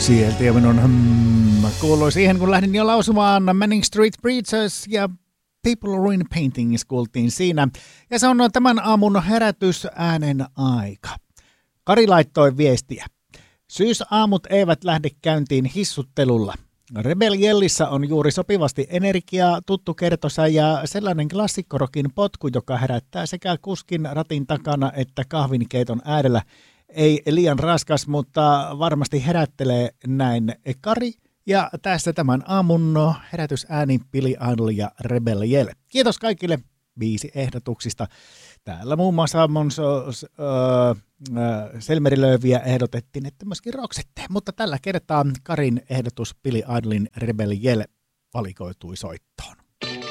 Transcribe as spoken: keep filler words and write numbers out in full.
Sieltä ja minun hmm, kuului siihen, kun lähdin jo lausumaan Manning Street Preachers ja People Ruin Paintings kuultiin siinä. Ja se on tämän aamun herätysäänen aika. Kari laittoi viestiä. Syysaamut eivät lähde käyntiin hissuttelulla. Rebelliellissa on juuri sopivasti energiaa, tuttu kertosa ja sellainen klassikkorokin potku, joka herättää sekä kuskin ratin takana että kahvinkeiton äärellä. Ei liian raskas, mutta varmasti herättelee näin Kari. Ja tässä tämän aamun herätysääni Billy Idol ja Rebel Yell. Kiitos kaikille viisi ehdotuksista. Täällä muun muassa Monso, äh, Selmerilööviä ehdotettiin, että myöskin Roksette. Mutta tällä kertaa Karin ehdotus Billy Idolin Rebel Yell valikoitui soittoon.